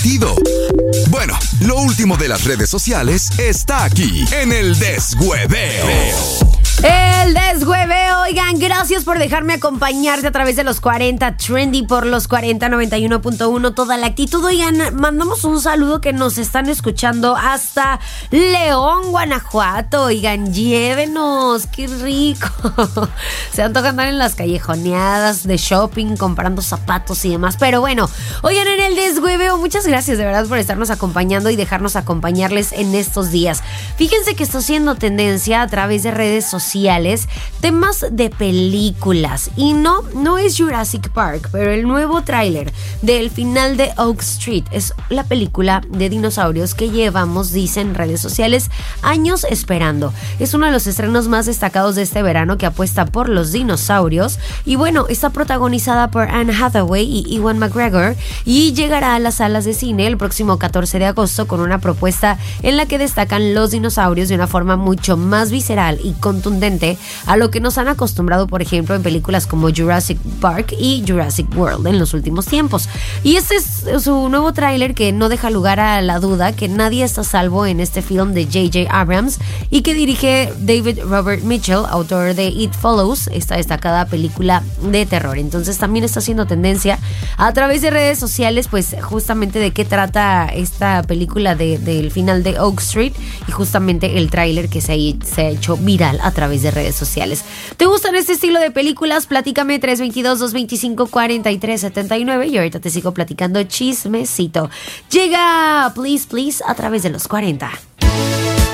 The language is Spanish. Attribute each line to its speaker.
Speaker 1: divertido. Bueno, lo último de las redes sociales está aquí en el Deshueveo.
Speaker 2: El Deshueveo, oigan, gracias por dejarme acompañarte a través de los 40 Trendy por los 40 91.1, toda la actitud. Oigan, mandamos un saludo que nos están escuchando hasta León, Guanajuato. Oigan, llévenos, qué rico. Se antoja andar en las callejoneadas de shopping, comprando zapatos y demás. Pero bueno, oigan, en el Deshueveo, muchas gracias de verdad por estarnos acompañando y dejarnos acompañarles en estos días. Fíjense que está haciendo tendencia a través de redes sociales temas de películas, y no es Jurassic Park, pero el nuevo tráiler del final de Oak Street es la película de dinosaurios que llevamos, dicen redes sociales, años esperando. Es uno de los estrenos más destacados de este verano, que apuesta por los dinosaurios, y bueno, está protagonizada por Anne Hathaway y Ewan McGregor, y llegará a las salas de cine el próximo 14 de agosto con una propuesta en la que destacan los dinosaurios de una forma mucho más visceral y contundente a lo que nos han acostumbrado, por ejemplo, en películas como Jurassic Park y Jurassic World en los últimos tiempos. Y este es su nuevo tráiler, que no deja lugar a la duda que nadie está a salvo en este film de J.J. Abrams y que dirige David Robert Mitchell, autor de It Follows, esta destacada película de terror. Entonces también está haciendo tendencia a través de redes sociales, pues justamente de qué trata esta película del final de Oak Street, y justamente el tráiler que se ha hecho viral a través de redes sociales. ¿Te gustan este estilo de películas? Platícame 322-225-4379 y ahorita te sigo platicando chismecito. Llega Please Please a través de los 40.